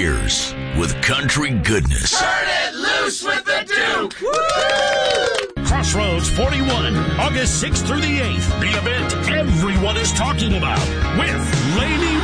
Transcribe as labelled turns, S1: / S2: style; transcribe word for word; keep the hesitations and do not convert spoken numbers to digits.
S1: ears with country goodness.
S2: Turn it loose with the Duke! Woo!
S3: Crossroads forty-one, August sixth through the eighth. The event everyone is talking about with Lady